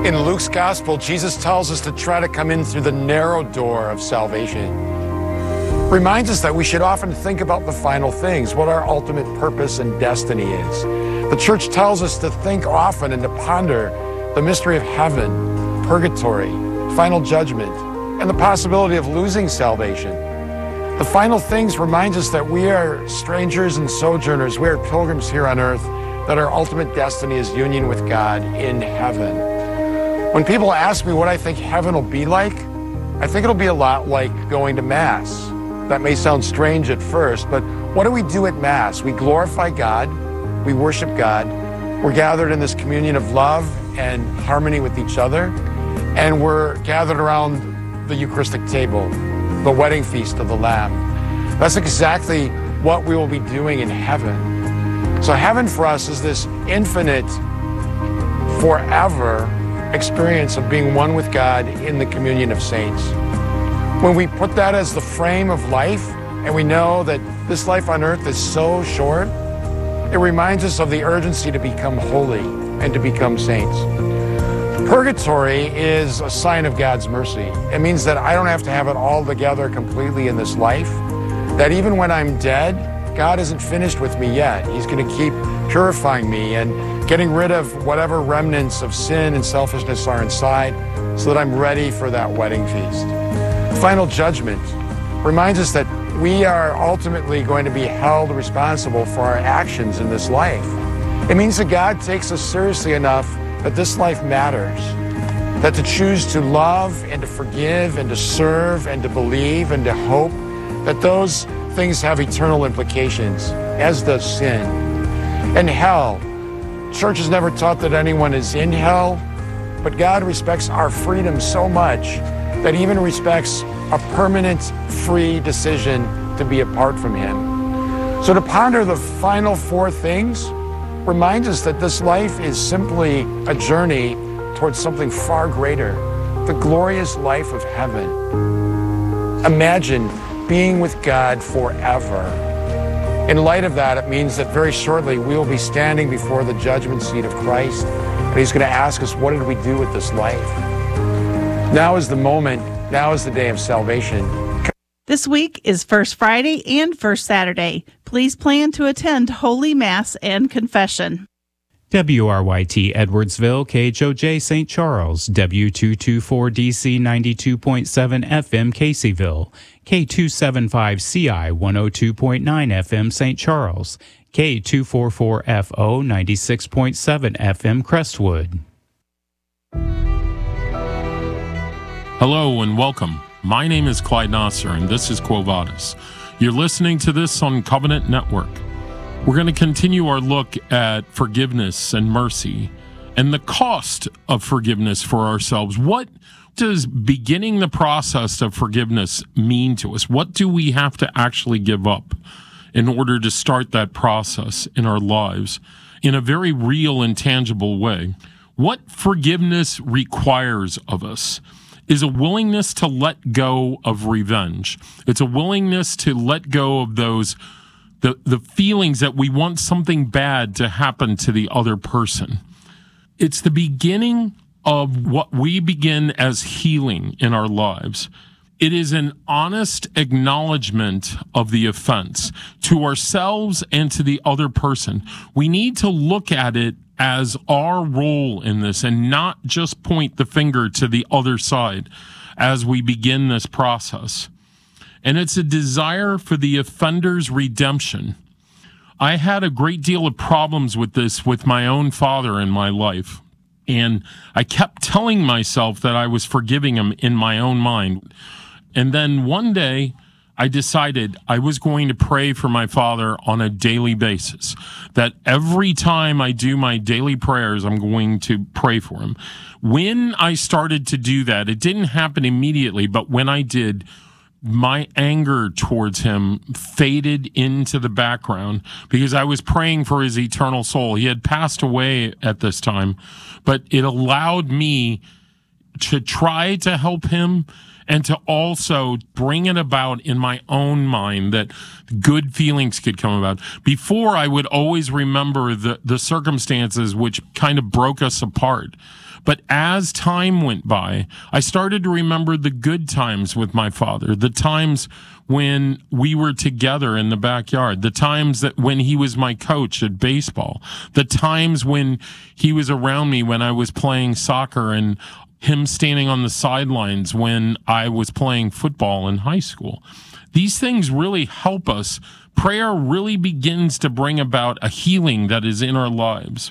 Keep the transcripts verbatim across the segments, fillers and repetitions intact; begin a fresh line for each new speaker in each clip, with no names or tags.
In Luke's gospel, Jesus tells us to try to come in through the narrow door of salvation. Reminds us that we should often think about the final things, what our ultimate purpose and destiny is. The church tells us to think often and to ponder the mystery of heaven, purgatory, final judgment, and the possibility of losing salvation. The final things reminds us that we are strangers and sojourners. We are pilgrims here on earth, that our ultimate destiny is union with God in heaven. When people ask me what I think heaven will be like, I think it'll be a lot like going to Mass. That may sound strange at first, but what do we do at Mass? We glorify God, we worship God, we're gathered in this communion of love and harmony with each other, and we're gathered around the Eucharistic table, the wedding feast of the Lamb. That's exactly what we will be doing in heaven. So heaven for us is this infinite, forever experience of being one with God in the communion of saints. When we put that as the frame of life, and we know that this life on earth is so short, it reminds us of the urgency to become holy and to become saints. Purgatory is a sign of God's mercy. It means that I don't have to have it all together completely in this life, that even when I'm dead, God isn't finished with me yet. He's going to keep purifying me and getting rid of whatever remnants of sin and selfishness are inside so that I'm ready for that wedding feast. Final judgment reminds us that we are ultimately going to be held responsible for our actions in this life. It means that God takes us seriously enough that this life matters, that to choose to love and to forgive and to serve and to believe and to hope, that those things have eternal implications, as does sin. And hell, church has never taught that anyone is in hell, but God respects our freedom so much that he even respects a permanent, free decision to be apart from him. So to ponder the final four things reminds us that this life is simply a journey towards something far greater, the glorious life of heaven. Imagine being with God forever. In light of that, it means that very shortly we will be standing before the judgment seat of Christ, and he's going to ask us, what did we do with this life? Now is the moment. Now is the day of salvation.
This week is First Friday and First Saturday. Please plan to attend Holy Mass and Confession.
W R Y T Edwardsville, K H O J Saint Charles, W two twenty-four D C ninety-two point seven F M Caseyville, K two seventy-five C I one oh two point nine F M Saint Charles, K two forty-four F O ninety-six point seven F M Crestwood.
Hello and welcome. My name is Clyde Nasser and this is Quo Vadis. You're listening to this on Covenant Network. We're going to continue our look at forgiveness and mercy and the cost of forgiveness for ourselves. What does beginning the process of forgiveness mean to us? What do we have to actually give up in order to start that process in our lives in a very real and tangible way? What forgiveness requires of us is a willingness to let go of revenge. It's a willingness to let go of those The, the feelings that we want something bad to happen to the other person. It's the beginning of what we begin as healing in our lives. It is an honest acknowledgement of the offense to ourselves and to the other person. We need to look at it as our role in this and not just point the finger to the other side as we begin this process. And it's a desire for the offender's redemption. I had a great deal of problems with this with my own father in my life. And I kept telling myself that I was forgiving him in my own mind. And then one day, I decided I was going to pray for my father on a daily basis. That every time I do my daily prayers, I'm going to pray for him. When I started to do that, it didn't happen immediately, but when I did, my anger towards him faded into the background because I was praying for his eternal soul. He had passed away at this time, but it allowed me to try to help him and to also bring it about in my own mind that good feelings could come about. Before, I would always remember the, the circumstances which kind of broke us apart. But as time went by, I started to remember the good times with my father, the times when we were together in the backyard, the times that when he was my coach at baseball, the times when he was around me when I was playing soccer, and him standing on the sidelines when I was playing football in high school. These things really help us. Prayer really begins to bring about a healing that is in our lives.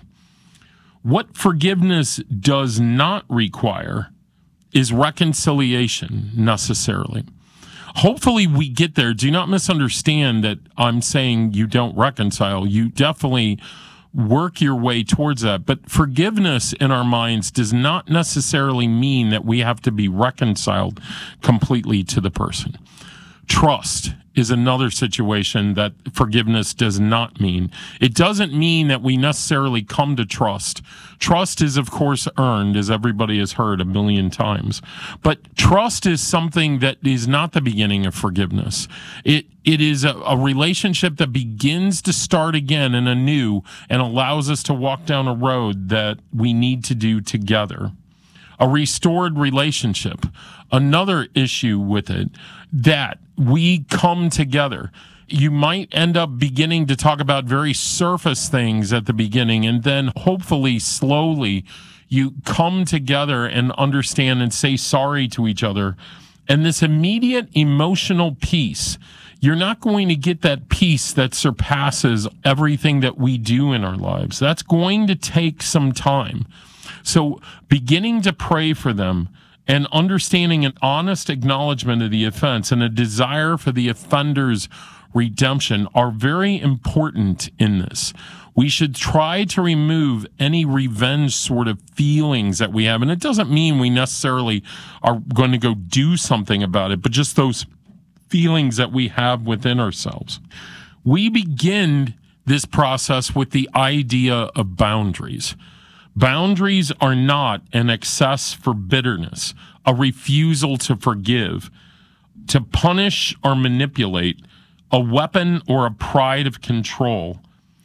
What forgiveness does not require is reconciliation necessarily. Hopefully we get there. Do not misunderstand that I'm saying you don't reconcile. You definitely work your way towards that. But forgiveness in our minds does not necessarily mean that we have to be reconciled completely to the person. Trust is another situation that forgiveness does not mean. It doesn't mean that we necessarily come to trust. Trust is, of course, earned, as everybody has heard a million times. But trust is something that is not the beginning of forgiveness. It It is a, a relationship that begins to start again and anew and allows us to walk down a road that we need to do together. A restored relationship, another issue with it, that we come together. You might end up beginning to talk about very surface things at the beginning, and then hopefully slowly you come together and understand and say sorry to each other. And this immediate emotional peace, you're not going to get that peace that surpasses everything that we do in our lives. That's going to take some time. So beginning to pray for them and understanding an honest acknowledgement of the offense and a desire for the offender's redemption are very important in this. We should try to remove any revenge sort of feelings that we have. And it doesn't mean we necessarily are going to go do something about it, but just those feelings that we have within ourselves. We begin this process with the idea of boundaries. Boundaries are not an excess for bitterness, a refusal to forgive, to punish or manipulate, a weapon or a pride of control.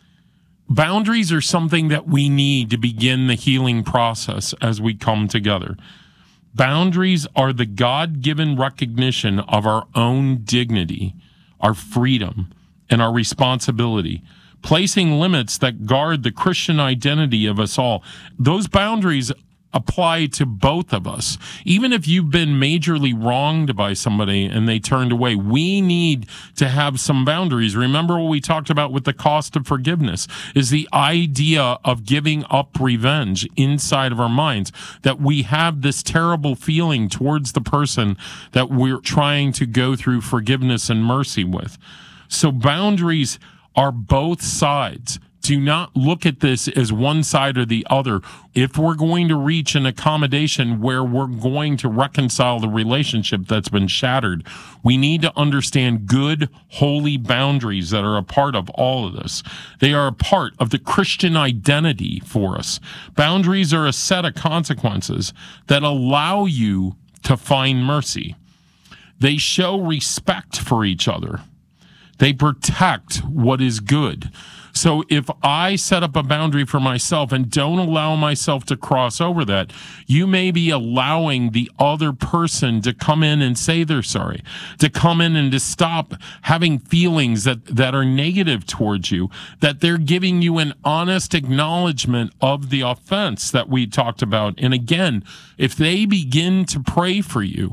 Boundaries are something that we need to begin the healing process as we come together. Boundaries are the God-given recognition of our own dignity, our freedom, and our responsibility, placing limits that guard the Christian identity of us all. Those boundaries apply to both of us. Even if you've been majorly wronged by somebody and they turned away, we need to have some boundaries. Remember what we talked about with the cost of forgiveness, is the idea of giving up revenge inside of our minds, that we have this terrible feeling towards the person that we're trying to go through forgiveness and mercy with. So boundaries are both sides. Do not look at this as one side or the other. If we're going to reach an accommodation where we're going to reconcile the relationship that's been shattered, we need to understand good, holy boundaries that are a part of all of this. They are a part of the Christian identity for us. Boundaries are a set of consequences that allow you to find mercy. They show respect for each other. They protect what is good. So if I set up a boundary for myself and don't allow myself to cross over that, you may be allowing the other person to come in and say they're sorry, to come in and to stop having feelings that, that are negative towards you, that they're giving you an honest acknowledgement of the offense that we talked about. And again, if they begin to pray for you,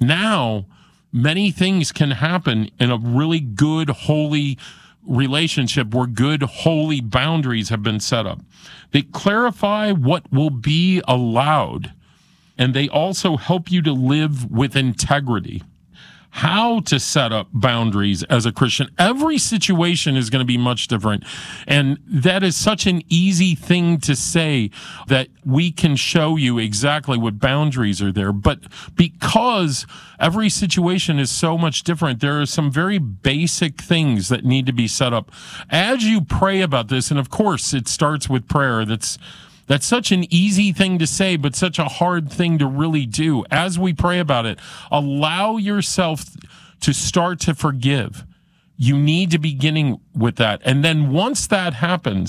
now many things can happen in a really good, holy relationship where good, holy boundaries have been set up. They clarify what will be allowed, and they also help you to live with integrity. How to set up boundaries as a Christian. Every situation is going to be much different. And that is such an easy thing to say, that we can show you exactly what boundaries are there. But because every situation is so much different, there are some very basic things that need to be set up. As you pray about this, and of course it starts with prayer, that's That's such an easy thing to say, but such a hard thing to really do. As we pray about it, allow yourself to start to forgive. You need to be beginning with that. And then once that happens,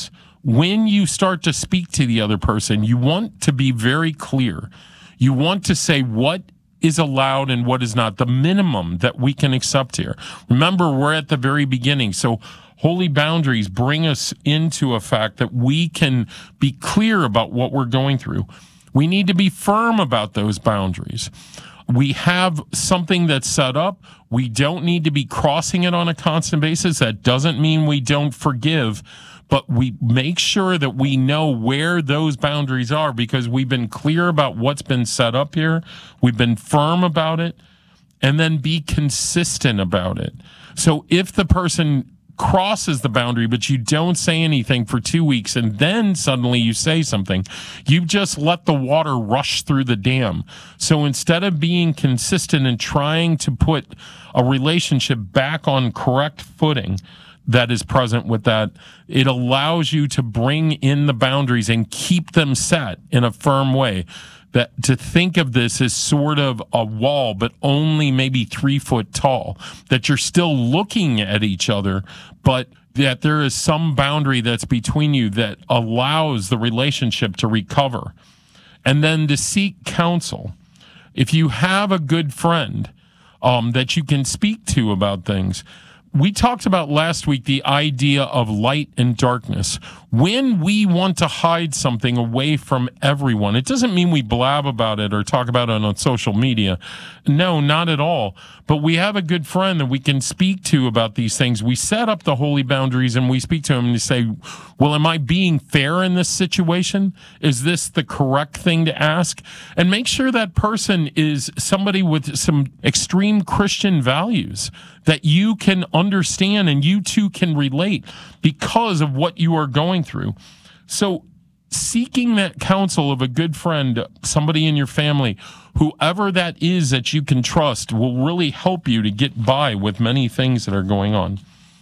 when you start to speak to the other person, you want to be very clear. You want to say what is allowed and what is not, the minimum that we can accept here. Remember, we're at the very beginning. So holy boundaries bring us into a fact that we can be clear about what we're going through. We need to be firm about those boundaries. We have something that's set up. We don't need to be crossing it on a constant basis. That doesn't mean we don't forgive, but we make sure that we know where those boundaries are because we've been clear about what's been set up here. We've been firm about it, and then be consistent about it. So if the person crosses the boundary, but you don't say anything for two weeks and then suddenly you say something, you just let the water rush through the dam. So instead of being consistent and trying to put a relationship back on correct footing that is present with that, it allows you to bring in the boundaries and keep them set in a firm way. That to think of this as sort of a wall, but only maybe three foot tall, that you're still looking at each other, but that there is some boundary that's between you that allows the relationship to recover. And then to seek counsel. If you have a good friend um, that you can speak to about things, we talked about last week the idea of light and darkness. When we want to hide something away from everyone, it doesn't mean we blab about it or talk about it on social media. No, not at all. But we have a good friend that we can speak to about these things. We set up the holy boundaries and we speak to him and say, well, am I being fair in this situation? Is this the correct thing to ask? And make sure that person is somebody with some extreme Christian values that you can understand and you too can relate because of what you are going through. So seeking that counsel of a good friend, somebody in your family, whoever that is that you can trust, will really help you to get by with many things that are going on.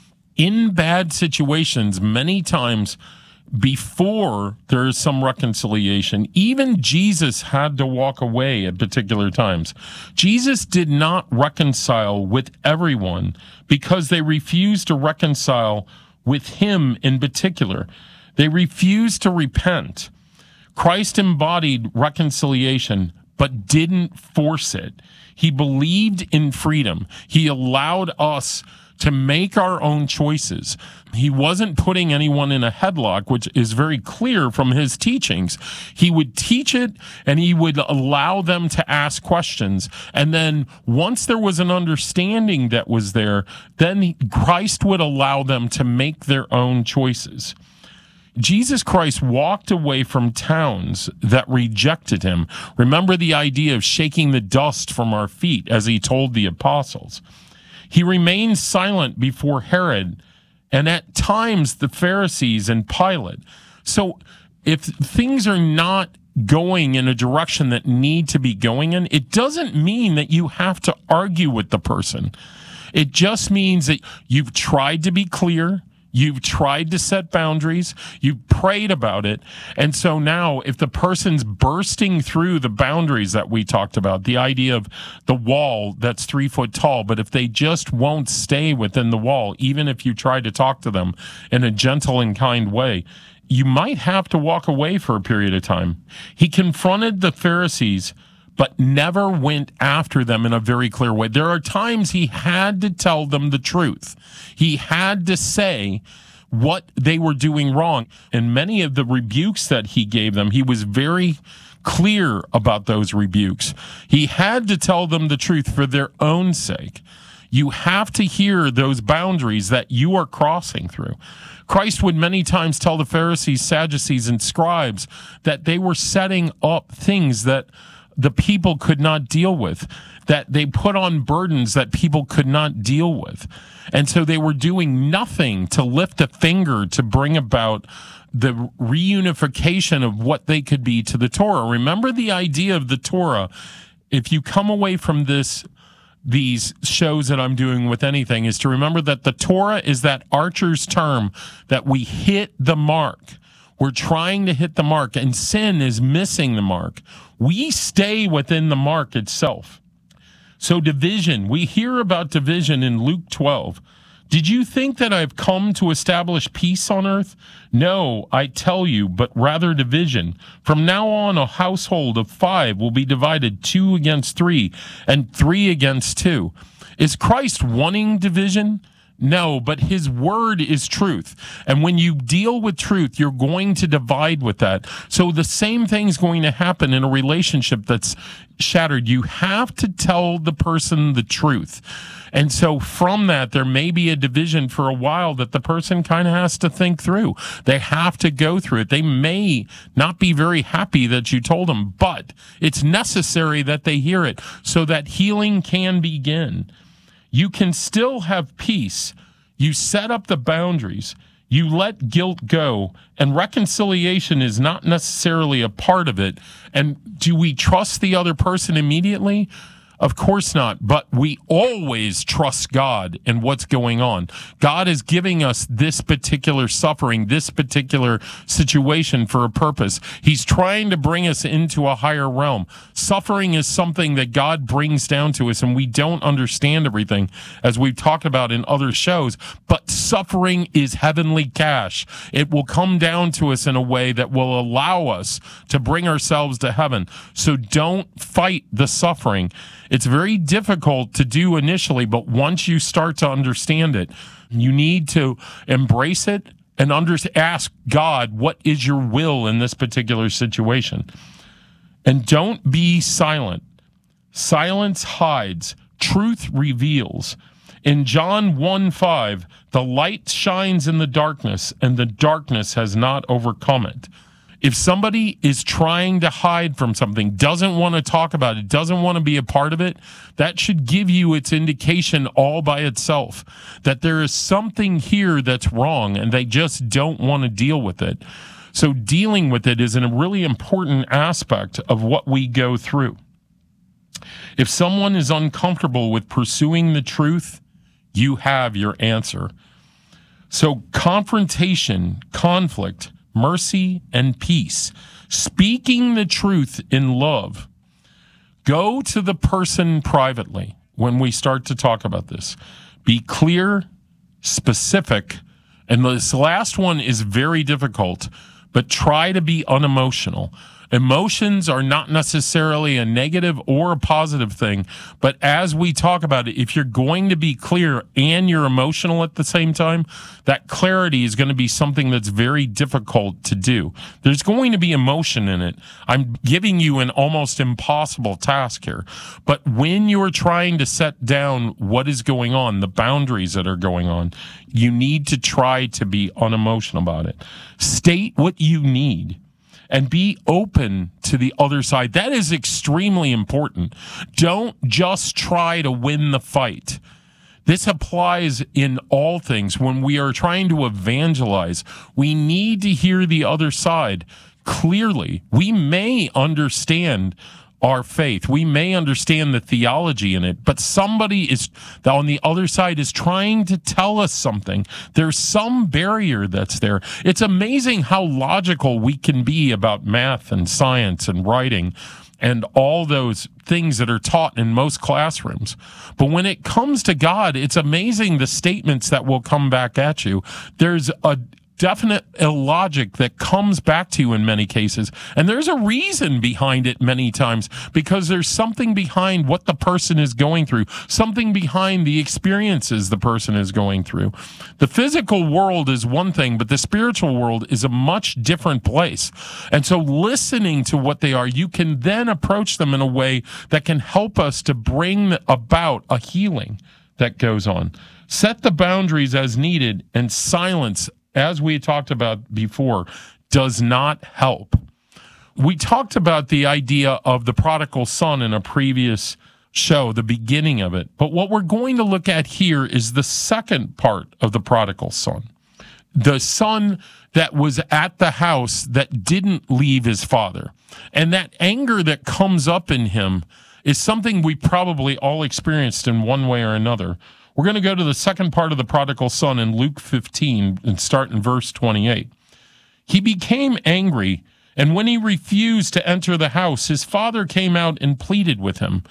In bad situations, many times before there is some reconciliation, even Jesus had to walk away at particular times. Jesus did not reconcile with everyone because they refused to reconcile with him in particular. They refused to repent. Christ embodied reconciliation, but didn't force it. He believed in freedom. He allowed us to make our own choices. He wasn't putting anyone in a headlock, which is very clear from his teachings. He would teach it and he would allow them to ask questions. And then once there was an understanding that was there, then Christ would allow them to make their own choices. Jesus Christ walked away from towns that rejected him. Remember the idea of shaking the dust from our feet, as he told the apostles. He remained silent before Herod and at times the Pharisees and Pilate. So if things are not going in a direction that need to be going in, it doesn't mean that you have to argue with the person. It just means that you've tried to be clear. You've tried to set boundaries. You've prayed about it. And so now if the person's bursting through the boundaries that we talked about, the idea of the wall that's three foot tall, but if they just won't stay within the wall, even if you try to talk to them in a gentle and kind way, you might have to walk away for a period of time. He confronted the Pharisees, but never went after them in a very clear way. There are times he had to tell them the truth. He had to say what they were doing wrong. And many of the rebukes that he gave them, he was very clear about those rebukes. He had to tell them the truth for their own sake. You have to hear those boundaries that you are crossing through. Christ would many times tell the Pharisees, Sadducees, and scribes that they were setting up things that the people could not deal with, that they put on burdens that people could not deal with. And so they were doing nothing to lift a finger to bring about the reunification of what they could be to the Torah. Remember the idea of the Torah. If you come away from this, these shows that I'm doing with anything, is to remember that the Torah is that archer's term that we hit the mark. We're trying to hit the mark, and sin is missing the mark. We stay within the mark itself. So division, we hear about division in Luke twelve. Did you think that I've come to establish peace on earth? No, I tell you, but rather division. From now on, a household of five will be divided two against three, and three against two. Is Christ wanting division? No, but his word is truth. And when you deal with truth, you're going to divide with that. So the same thing's going to happen in a relationship that's shattered. You have to tell the person the truth. And so from that, there may be a division for a while that the person kind of has to think through. They have to go through it. They may not be very happy that you told them, but it's necessary that they hear it so that healing can begin. You can still have peace. You set up the boundaries. You let guilt go, and reconciliation is not necessarily a part of it. And do we trust the other person immediately? Of course not, but we always trust God in what's going on. God is giving us this particular suffering, this particular situation for a purpose. He's trying to bring us into a higher realm. Suffering is something that God brings down to us, and we don't understand everything, as we've talked about in other shows, but suffering is heavenly cash. It will come down to us in a way that will allow us to bring ourselves to heaven. So don't fight the suffering. It's very difficult to do initially, but once you start to understand it, you need to embrace it and under- ask God, what is your will in this particular situation? And don't be silent. Silence hides. Truth reveals. In John one five, the light shines in the darkness, and the darkness has not overcome it. If somebody is trying to hide from something, doesn't want to talk about it, doesn't want to be a part of it, that should give you its indication all by itself that there is something here that's wrong and they just don't want to deal with it. So dealing with it is a really important aspect of what we go through. If someone is uncomfortable with pursuing the truth, you have your answer. So confrontation, conflict, mercy, and peace. Speaking the truth in love. Go to the person privately when we start to talk about this. Be clear, specific, and this last one is very difficult, but try to be unemotional. Emotions are not necessarily a negative or a positive thing, but as we talk about it, if you're going to be clear and you're emotional at the same time, that clarity is going to be something that's very difficult to do. There's going to be emotion in it. I'm giving you an almost impossible task here, but when you're trying to set down what is going on, the boundaries that are going on, you need to try to be unemotional about it. State what you need. And be open to the other side. That is extremely important. Don't just try to win the fight. This applies in all things. When we are trying to evangelize, we need to hear the other side clearly. We may understand our faith. We may understand the theology in it, but somebody is on the other side is trying to tell us something. There's some barrier that's there. It's amazing how logical we can be about math and science and writing and all those things that are taught in most classrooms. But when it comes to God, it's amazing the statements that will come back at you. There's a definite illogic that comes back to you in many cases. And there's a reason behind it many times, because there's something behind what the person is going through, something behind the experiences the person is going through. The physical world is one thing, but the spiritual world is a much different place. And so listening to what they are, you can then approach them in a way that can help us to bring about a healing that goes on. Set the boundaries as needed, and silence, as we talked about before, does not help. We talked about the idea of the prodigal son in a previous show, the beginning of it. But what we're going to look at here is the second part of the prodigal son. The son that was at the house that didn't leave his father. And that anger that comes up in him is something we probably all experienced in one way or another. We're going to go to the second part of the prodigal son in Luke fifteen and start in verse twenty-eight. He became angry, and when he refused to enter the house, his father came out and pleaded with him.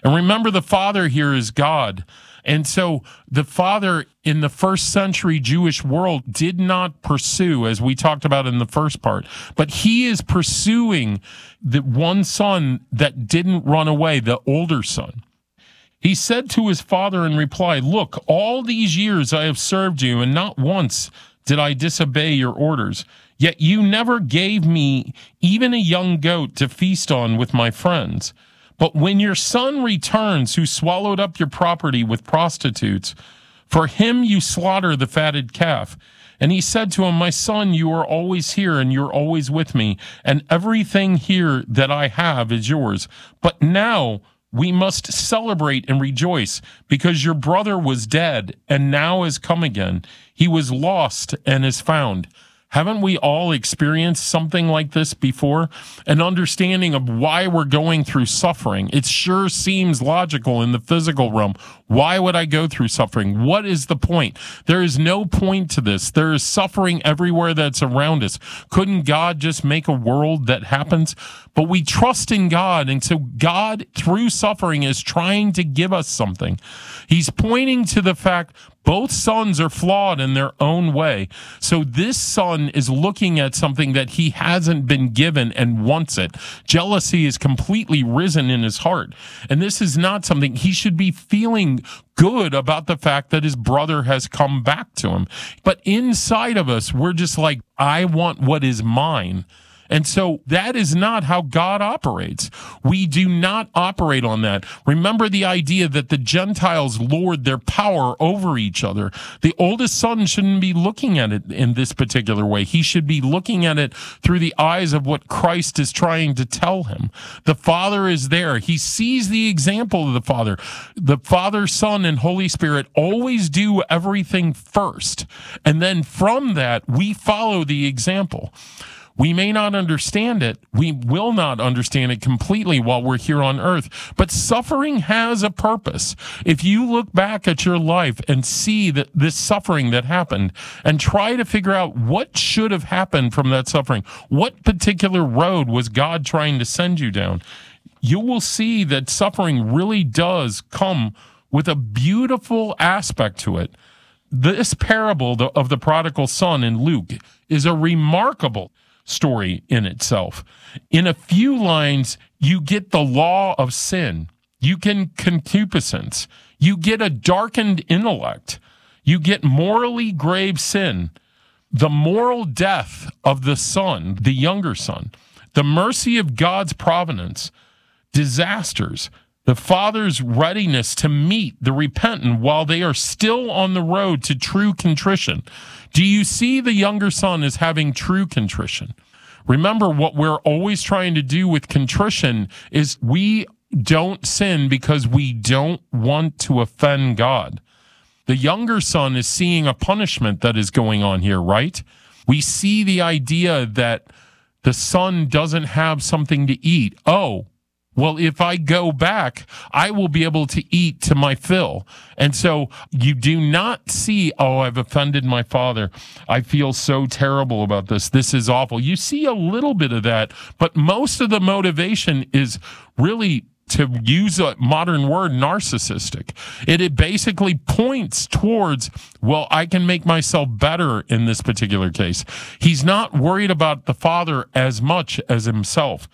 And remember, the Father here is God. And so the Father in the first century Jewish world did not pursue, as we talked about in the first part, but he is pursuing the one son that didn't run away, the older son. He said to his father in reply, "Look, all these years I have served you, and not once did I disobey your orders. Yet you never gave me even a young goat to feast on with my friends. But when your son returns, who swallowed up your property with prostitutes, for him you slaughter the fatted calf." And he said to him, "My son, you are always here, and you're always with me, and everything here that I have is yours. But now we must celebrate and rejoice, because your brother was dead and now has come again. He was lost and is found." Haven't we all experienced something like this before? An understanding of why we're going through suffering. It sure seems logical in the physical realm. Why would I go through suffering? What is the point? There is no point to this. There is suffering everywhere that's around us. Couldn't God just make a world that happens? But we trust in God, and so God, through suffering, is trying to give us something. He's pointing to the fact both sons are flawed in their own way. So this son is looking at something that he hasn't been given and wants it. Jealousy is completely risen in his heart. And this is not something he should be feeling good about, the fact that his brother has come back to him. But inside of us, we're just like, I want what is mine. And so that is not how God operates. We do not operate on that. Remember the idea that the Gentiles lord their power over each other. The oldest son shouldn't be looking at it in this particular way. He should be looking at it through the eyes of what Christ is trying to tell him. The Father is there. He sees the example of the Father. The Father, Son, and Holy Spirit always do everything first. And then from that, we follow the example. We may not understand it. We will not understand it completely while we're here on earth. But suffering has a purpose. If you look back at your life and see that this suffering that happened and try to figure out what should have happened from that suffering, what particular road was God trying to send you down, you will see that suffering really does come with a beautiful aspect to it. This parable of the prodigal son in Luke is a remarkable story in itself. In a few lines, you get the law of sin. You get concupiscence. You get a darkened intellect. You get morally grave sin. The moral death of the son, the younger son. The mercy of God's providence. Disasters. The Father's readiness to meet the repentant while they are still on the road to true contrition. Do you see the younger son as having true contrition? Remember, what we're always trying to do with contrition is we don't sin because we don't want to offend God. The younger son is seeing a punishment that is going on here, right? We see the idea that the son doesn't have something to eat. Oh, well, if I go back, I will be able to eat to my fill. And so you do not see, oh, I've offended my father. I feel so terrible about this. This is awful. You see a little bit of that, but most of the motivation is really, to use a modern word, narcissistic. It, it basically points towards, well, I can make myself better in this particular case. He's not worried about the father as much as himself.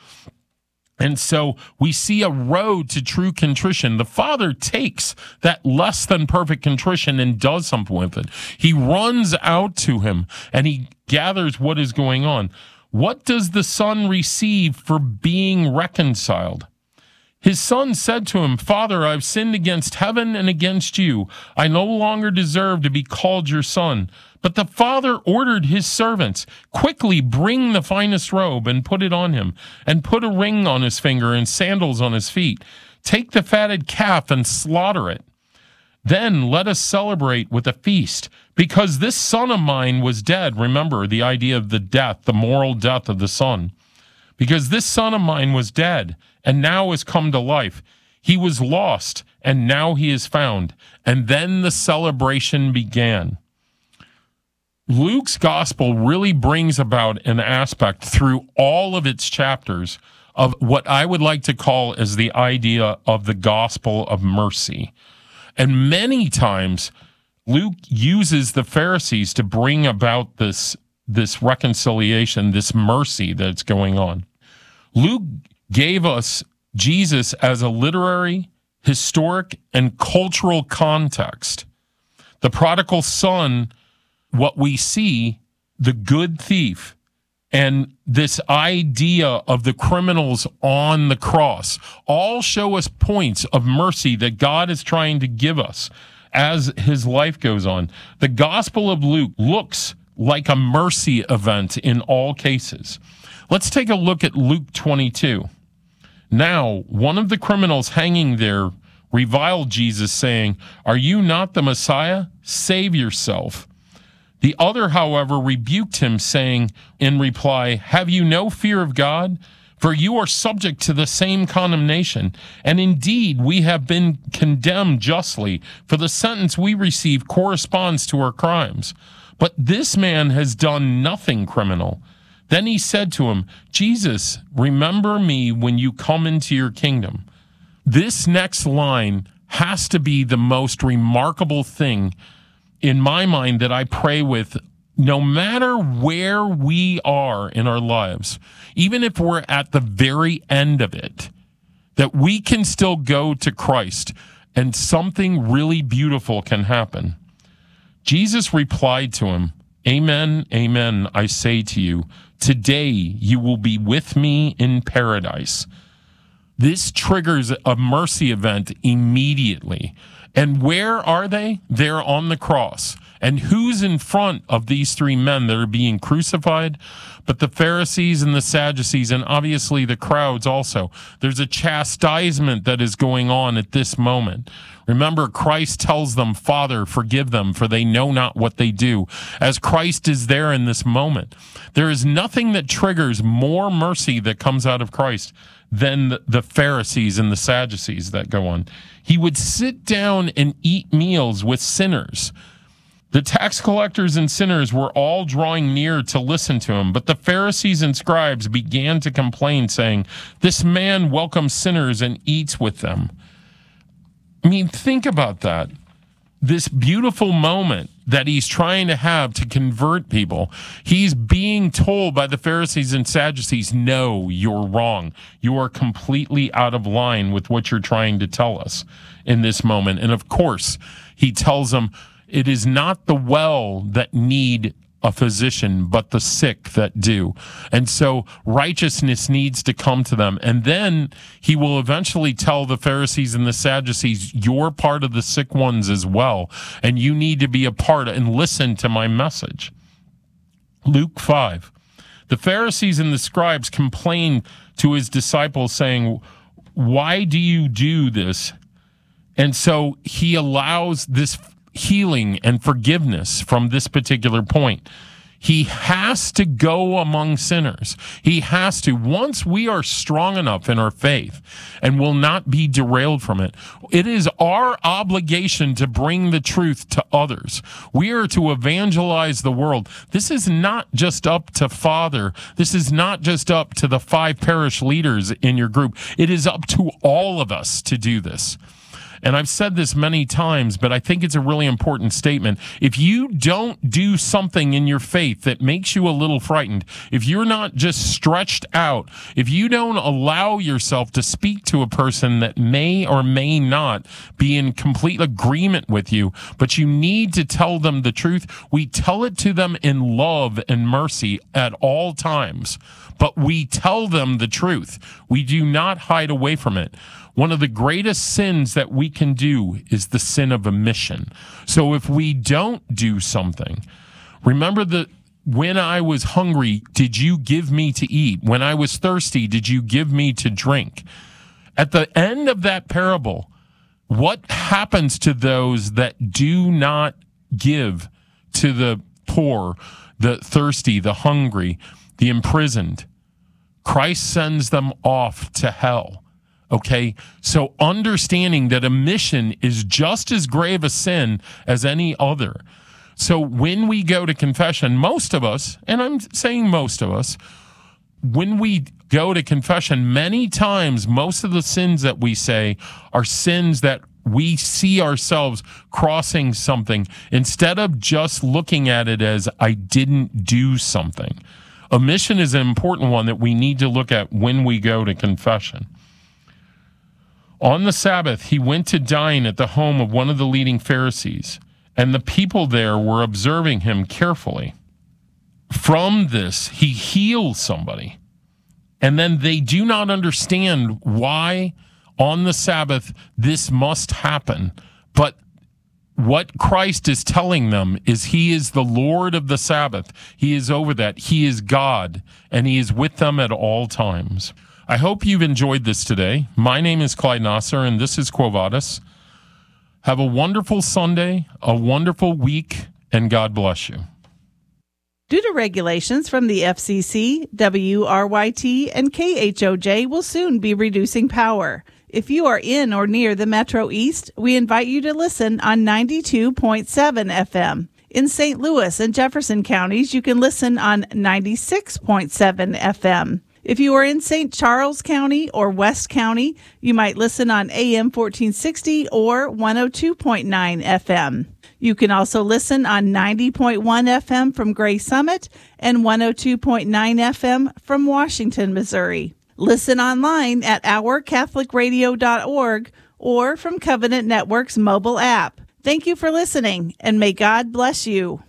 And so we see a road to true contrition. The Father takes that less than perfect contrition and does something with it. He runs out to him and he gathers what is going on. What does the son receive for being reconciled? His son said to him, "Father, I've sinned against heaven and against you. I no longer deserve to be called your son." But the father ordered his servants, "Quickly bring the finest robe and put it on him, and put a ring on his finger and sandals on his feet. Take the fatted calf and slaughter it. Then let us celebrate with a feast, because this son of mine was dead." Remember the idea of the death, the moral death of the son. "Because this son of mine was dead, and now has come to life. He was lost, and now he is found." And then the celebration began. Luke's gospel really brings about an aspect through all of its chapters of what I would like to call as the idea of the gospel of mercy. And many times Luke uses the Pharisees to bring about this, this reconciliation, this mercy that's going on. Luke gave us Jesus as a literary, historic, and cultural context. The prodigal son, what we see, the good thief, and this idea of the criminals on the cross all show us points of mercy that God is trying to give us as his life goes on. The Gospel of Luke looks like a mercy event in all cases. Let's take a look at Luke twenty-two. Now, one of the criminals hanging there reviled Jesus, saying, "Are you not the Messiah? Save yourself." The other, however, rebuked him, saying in reply, "Have you no fear of God? For you are subject to the same condemnation. And indeed, we have been condemned justly, for the sentence we receive corresponds to our crimes. But this man has done nothing criminal." Then he said to him, "Jesus, remember me when you come into your kingdom." This next line has to be the most remarkable thing in my mind that I pray with, no matter where we are in our lives, even if we're at the very end of it, that we can still go to Christ and something really beautiful can happen. Jesus replied to him, "Amen, amen, I say to you, today you will be with me in paradise." This triggers a mercy event immediately. And where are they? They're on the cross. And who's in front of these three men that are being crucified? But the Pharisees and the Sadducees, and obviously the crowds also. There's a chastisement that is going on at this moment. Remember, Christ tells them, "Father, forgive them, for they know not what they do." As Christ is there in this moment, there is nothing that triggers more mercy that comes out of Christ than the Pharisees and the Sadducees that go on. He would sit down and eat meals with sinners. The tax collectors and sinners were all drawing near to listen to him, but the Pharisees and scribes began to complain, saying, "This man welcomes sinners and eats with them." I mean, think about that. This beautiful moment that he's trying to have to convert people, he's being told by the Pharisees and Sadducees, "No, you're wrong. You are completely out of line with what you're trying to tell us in this moment." And of course, he tells them, it is not the well that need a physician, but the sick that do. And so righteousness needs to come to them. And then he will eventually tell the Pharisees and the Sadducees, "You're part of the sick ones as well, and you need to be a part and listen to my message." Luke five. The Pharisees and the scribes complained to his disciples, saying, "Why do you do this?" And so he allows this healing and forgiveness from this particular point. He has to go among sinners. He has to. Once we are strong enough in our faith and will not be derailed from it, it is our obligation to bring the truth to others. We are to evangelize the world. This is not just up to Father. This is not just up to the five parish leaders in your group. It is up to all of us to do this. And I've said this many times, but I think it's a really important statement. If you don't do something in your faith that makes you a little frightened, if you're not just stretched out, if you don't allow yourself to speak to a person that may or may not be in complete agreement with you, but you need to tell them the truth, we tell it to them in love and mercy at all times. But we tell them the truth. We do not hide away from it. One of the greatest sins that we can do is the sin of omission. So if we don't do something, remember that when I was hungry, did you give me to eat? When I was thirsty, did you give me to drink? At the end of that parable, what happens to those that do not give to the poor, the thirsty, the hungry, the imprisoned? Christ sends them off to hell. Okay, so understanding that omission is just as grave a sin as any other. So when we go to confession, most of us, and I'm saying most of us, when we go to confession, many times, most of the sins that we say are sins that we see ourselves crossing something instead of just looking at it as I didn't do something. Omission is an important one that we need to look at when we go to confession. On the Sabbath, he went to dine at the home of one of the leading Pharisees, and the people there were observing him carefully. From this, he heals somebody. And then they do not understand why on the Sabbath this must happen. But what Christ is telling them is he is the Lord of the Sabbath. He is over that. He is God, and he is with them at all times. I hope you've enjoyed this today. My name is Clyde Nasser, and this is Quo Vadis. Have a wonderful Sunday, a wonderful week, and God bless you.
Due to regulations from the F C C, W R Y T and K H O J will soon be reducing power. If you are in or near the Metro East, we invite you to listen on ninety-two point seven F M. In Saint Louis and Jefferson counties, you can listen on ninety-six point seven F M. If you are in Saint Charles County or West County, you might listen on A M fourteen sixty or one oh two point nine F M. You can also listen on ninety point one F M from Gray Summit and one oh two point nine F M from Washington, Missouri. Listen online at our catholic radio dot org or from Covenant Network's mobile app. Thank you for listening, and may God bless you.